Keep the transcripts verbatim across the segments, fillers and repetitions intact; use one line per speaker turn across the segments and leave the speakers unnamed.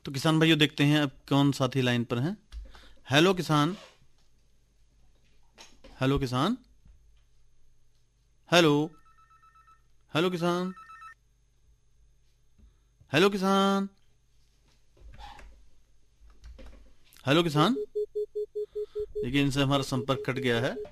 तो किसान भाइयों देखते हैं अब कौन साथी लाइन पर हैं। हेलो किसान, हेलो किसान, हेलो, हेलो किसान, हेलो किसान, हेलो किसान। देखिए इनसे हमारा संपर्क कट गया है।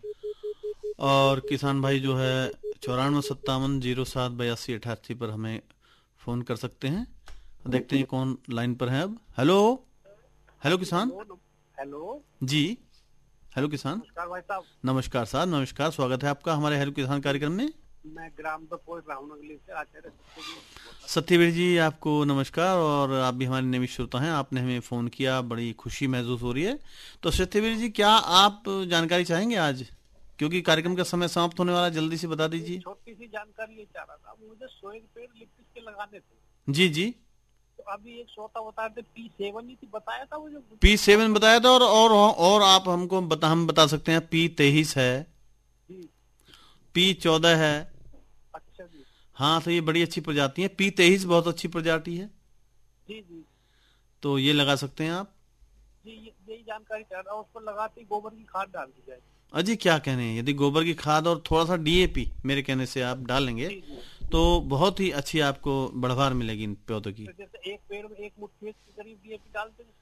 और किसान भाई जो है चौरानवे सत्तावन जीरो सात बयासी अठासी पर हमें फोन कर सकते हैं। देखते हैं कौन लाइन पर है अब। हेलो, हेलो किसान।
हेलो
जी, हेलो किसान।
नमस्कार भाई साहब।
नमस्कार साहब, नमस्कार, स्वागत है आपका हमारे हेलो किसान कार्यक्रम में।
मैं ग्राम बपोर रामनगली से आचार्य सत्यवीर।
सत्यवीर जी आपको नमस्कार, और आप भी हमारे नियमित श्रोता हैं। आपने हमें फोन किया, बड़ी खुशी महसूस हो रही है। तो सत्यवीर जी क्या आप जानकारी चाहेंगे आज, क्योंकि कार्यक्रम का समय समाप्त होने वाला है, जल्दी से बता दीजिए।
छोटी सी जानकारी ये चाह रहा था, मुझे सौ एक पेड़ लिप्टिस के लगाने थे।
जी जी।
तो अभी एक श्रोता बता रहे थे पी सेवन ही थी, बताया था मुझे
पी सेवन बताया था, और और और आप हमको बता हम बता सकते हैं पी तेईस है,
जी।
पी चौदह है।
अच्छा जी।
हाँ तो ये बड़ी अच्छी प्रजाति है, पी तेईस बहुत अच्छी प्रजाति है,
जी जी
तो ये लगा सकते हैं आप।
जी ये- यही जानकारी चाह रहा हूँ। उस पर लगाते ही गोबर की खाद डाल दी जाए।
अजी क्या कहने हैं, यदि गोबर की खाद और थोड़ा सा डी ए पी मेरे कहने से आप डालेंगे
जी जी।
तो बहुत ही अच्छी आपको बढ़वार मिलेगी इन पौधों की।
तो जैसे एक पेड़ में एक मुट्ठी के करीब डीएपी डालते हैं,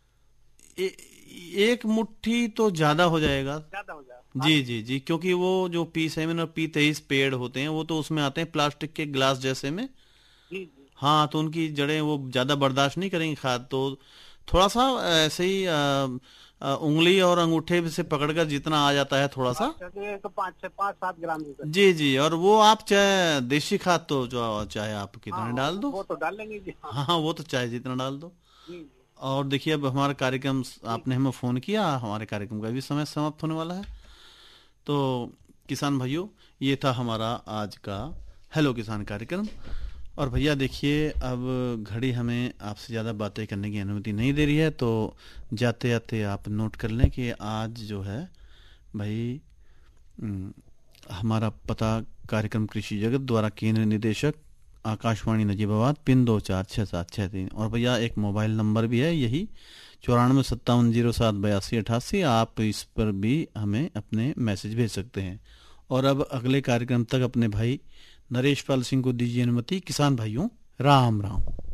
ए, एक मुट्ठी तो ज्यादा हो जाएगा।
ज्यादा हो जाए। हाँ
जी
जी
जी जी, क्योंकि वो जो पी सेवन और पी तेईस पेड़ होते हैं वो तो उसमें आते हैं प्लास्टिक के गिलास जैसे में।
जी जी।
हाँ तो उनकी जड़ें वो ज्यादा बर्दाश्त नहीं करेंगी खाद, तो थोड़ा सा ऐसे ही अ, अ, उंगली और अंगूठे से पकड़कर जितना आ जाता है थोड़ा सा।
अच्छा तो ये तो पाँच छह पाँच सात ग्राम की कर।
जी जी, और वो आप चाहे देसी खाद तो जो चाहे आप
हाँ
कितना
हाँ
डाल
वो
दो।
वो तो डाल लेंगे जी। हाँ
हाँ हाँ, वो तो चाहे जितना डाल दो।
जी जी
और देखिए अब हमारा कार्यक्रम,
जी
आपने हमें फोन किया, हमारे कार्यक्रम का भी समय समाप्त होने वाला है। तो किसान भाइयों, ये था हमारा आज का हेलो किसान कार्यक्रम। और भैया देखिए अब घड़ी हमें आपसे ज़्यादा बातें करने की अनुमति नहीं दे रही है, तो जाते जाते आप नोट कर लें कि आज जो है भाई हम्म, हमारा पता कार्यक्रम कृषि जगत द्वारा केंद्र निदेशक आकाशवाणी नजीबाबाद पिन दो चार छः सात छः तीन, और भैया एक मोबाइल नंबर भी है यही चौरानवे सत्तावन जीरो सात बयासी अठासी, आप इस पर भी हमें अपने मैसेज भेज सकते हैं। और अब अगले कार्यक्रम तक अपने भाई नरेश पाल सिंह को दीजिए अनुमति। किसान भाइयों राम राम।